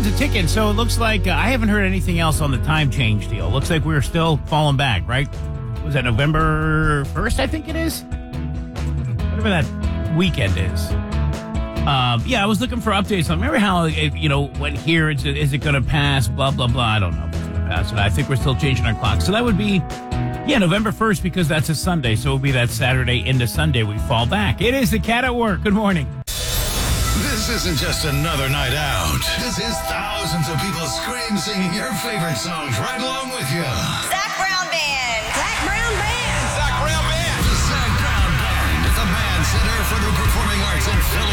time's a ticking, so it looks like I haven't heard anything else on the time change deal. Looks like we're still falling back, right? Was that November 1st, I think it is? Whatever that weekend is. Yeah, I was looking for updates. I remember how, when here, is it going to pass, blah, blah, blah. I don't know if it's going to pass it. I think we're still changing our clock. So that would be, November 1st, because that's a Sunday. So it will be that Saturday into Sunday we fall back. It is the Cat at Work. Good morning. This isn't just another night out. This is thousands of people singing your favorite songs right along with you. Zach Brown Band. Zach Brown Band. Zach Brown Band. The Zach Brown Band, the Band Center for the Performing Arts in